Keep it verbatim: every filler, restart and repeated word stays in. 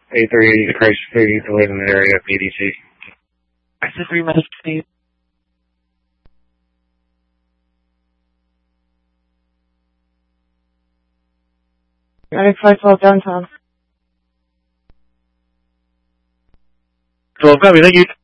A three eighty to Christ three, delayed in the area, P D C. Crisis three, message received. Attic five twelve downtown. twelve, copy, thank you.